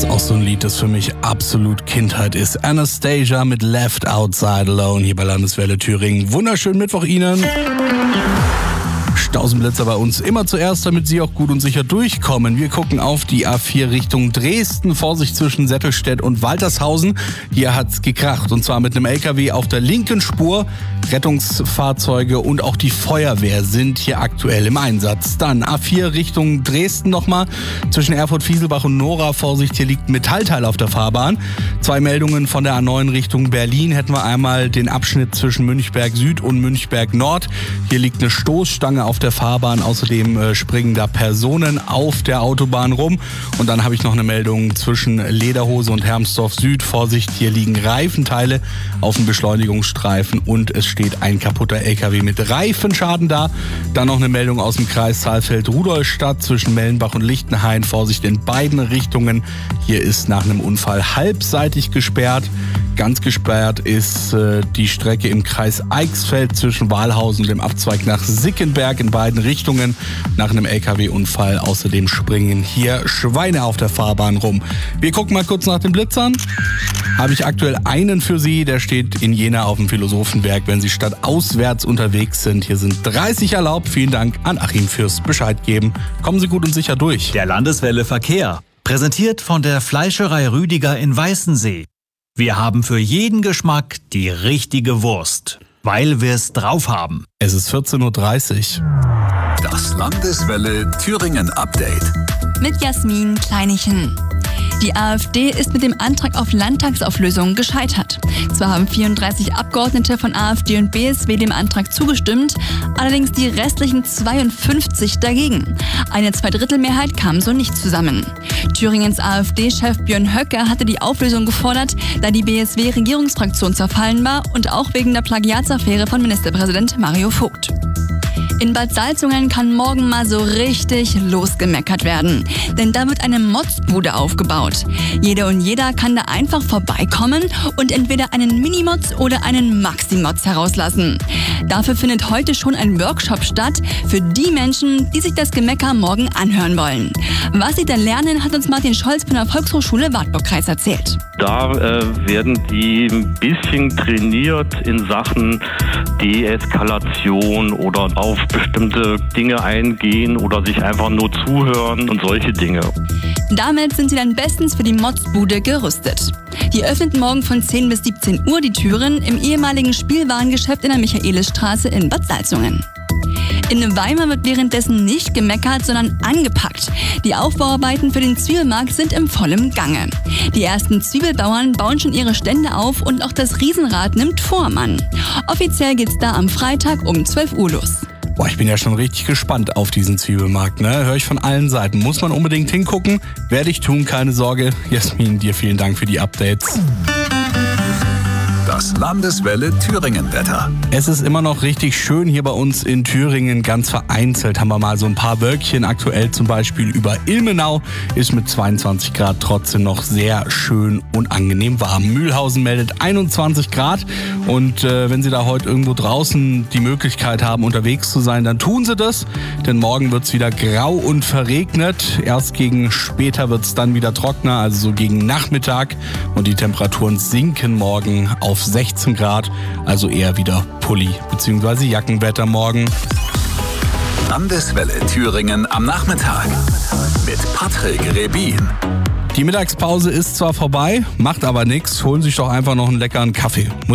auch so ein Lied, das für mich absolut Kindheit ist. Anastasia mit Left Outside Alone hier bei Landeswelle Thüringen. Wunderschönen Mittwoch Ihnen. Stausenblitzer bei uns immer zuerst, damit Sie auch gut und sicher durchkommen. Wir gucken auf die A4 Richtung Dresden. Vorsicht zwischen Settelstedt und Waltershausen. Hier hat's gekracht und zwar mit einem LKW auf der linken Spur. Rettungsfahrzeuge und auch die Feuerwehr sind hier aktuell im Einsatz. Dann A4 Richtung Dresden nochmal. Zwischen Erfurt-Fieselbach und Nora. Vorsicht, hier liegt ein Metallteil auf der Fahrbahn. 2 Meldungen von der A9 Richtung Berlin. Hätten wir einmal den Abschnitt zwischen Münchberg Süd und Münchberg Nord. Hier liegt eine Stoßstange auf der Fahrbahn. Außerdem springen da Personen auf der Autobahn rum. Und dann habe ich noch eine Meldung zwischen Lederhose und Hermsdorf Süd. Vorsicht, hier liegen Reifenteile auf dem Beschleunigungsstreifen und es steht ein kaputter LKW mit Reifenschaden da. Dann noch eine Meldung aus dem Kreis Saalfeld-Rudolstadt zwischen Mellenbach und Lichtenhain. Vorsicht in beiden Richtungen. Hier ist nach einem Unfall halbseitig gesperrt. Ganz gesperrt ist die Strecke im Kreis Eichsfeld zwischen Wahlhausen und dem Abzweig nach Sickenberg in beiden Richtungen nach einem LKW-Unfall. Außerdem springen hier Schweine auf der Fahrbahn rum. Wir gucken mal kurz nach den Blitzern. Habe ich aktuell einen für Sie, der steht in Jena auf dem Philosophenberg, wenn Sie stadtauswärts unterwegs sind. Hier sind 30 erlaubt. Vielen Dank an Achim fürs Bescheid geben. Kommen Sie gut und sicher durch. Der Landeswelle Verkehr, präsentiert von der Fleischerei Rüdiger in Weißensee. Wir haben für jeden Geschmack die richtige Wurst, weil wir es drauf haben. Es ist 14.30 Uhr. Das Landeswelle Thüringen Update. Mit Jasmin Kleinichen. Die AfD ist mit dem Antrag auf Landtagsauflösung gescheitert. Zwar haben 34 Abgeordnete von AfD und BSW dem Antrag zugestimmt, allerdings die restlichen 52 dagegen. Eine Zweidrittelmehrheit kam so nicht zusammen. Thüringens AfD-Chef Björn Höcke hatte die Auflösung gefordert, da die BSW-Regierungsfraktion zerfallen war und auch wegen der Plagiatsaffäre von Ministerpräsident Mario Vogt. In Bad Salzungen kann morgen mal so richtig losgemeckert werden. Denn da wird eine Motzbude aufgebaut. Jede und jeder kann da einfach vorbeikommen und entweder einen Minimotz oder einen Maximotz herauslassen. Dafür findet heute schon ein Workshop statt für die Menschen, die sich das Gemecker morgen anhören wollen. Was sie dann lernen, hat uns Martin Scholz von der Volkshochschule Wartburgkreis erzählt. Da werden die ein bisschen trainiert in Sachen Deeskalation oder auf bestimmte Dinge eingehen oder sich einfach nur zuhören und solche Dinge. Damit sind sie dann bestens für die Motzbude gerüstet. Die öffnet morgen von 10 bis 17 Uhr die Türen im ehemaligen Spielwarengeschäft in der Michaelisstraße in Bad Salzungen. In Weimar wird währenddessen nicht gemeckert, sondern angepackt. Die Aufbauarbeiten für den Zwiebelmarkt sind im vollen Gange. Die ersten Zwiebelbauern bauen schon ihre Stände auf und auch das Riesenrad nimmt Form an. Offiziell geht's da am Freitag um 12 Uhr los. Boah, ich bin ja schon richtig gespannt auf diesen Zwiebelmarkt, ne? Höre ich von allen Seiten. Muss man unbedingt hingucken. Werde ich tun, keine Sorge. Jasmin, dir vielen Dank für die Updates. Das Landeswelle Thüringen Wetter. Es ist immer noch richtig schön hier bei uns in Thüringen. Ganz vereinzelt haben wir mal so ein paar Wölkchen. Aktuell zum Beispiel über Ilmenau ist mit 22 Grad trotzdem noch sehr schön und angenehm warm. Mühlhausen meldet 21 Grad. Und wenn Sie da heute irgendwo draußen die Möglichkeit haben, unterwegs zu sein, dann tun Sie das. Denn morgen wird es wieder grau und verregnet. Erst gegen später wird es dann wieder trockener, also so gegen Nachmittag. Und die Temperaturen sinken morgen auf 16 Grad, also eher wieder Pulli bzw. Jackenwetter morgen. Landeswelle Thüringen am Nachmittag mit Patrick Rebin. Die Mittagspause ist zwar vorbei, macht aber nichts. Holen Sie sich doch einfach noch einen leckeren Kaffee.